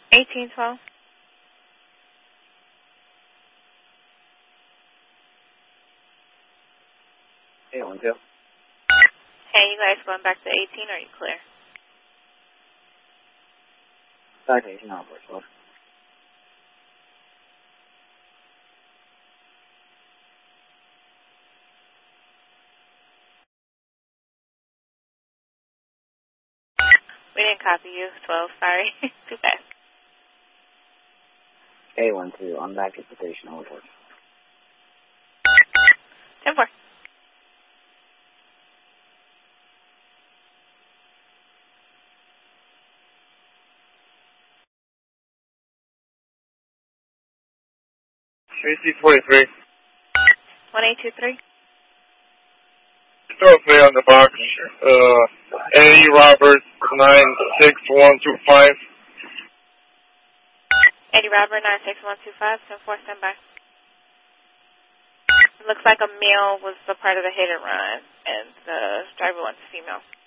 1812. Hey, 1-2. Hey, you guys going back to 18 or are you clear? Back to 18 on 412. We didn't copy you. 12, sorry. Too fast. Hey, 1-2. I'm back at the station on 412. 10-4. Tracy 43. 1823. Still play on the box. Eddie Roberts 96125. Eddie Robert 96125. 10-4, stand by. It looks like a male was a part of the hit and run, and the driver wants a female.